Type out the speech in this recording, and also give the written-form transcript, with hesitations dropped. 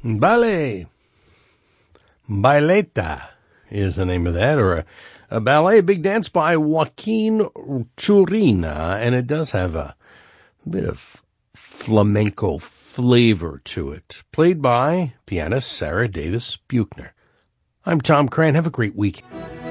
Ballet. Baileta is the name of that, or a ballet, big dance by Joaquin Churina, and it does have a bit of flamenco flavor to it, played by pianist Sarah Davis Buchner. I'm Tom Cran. Have a great week.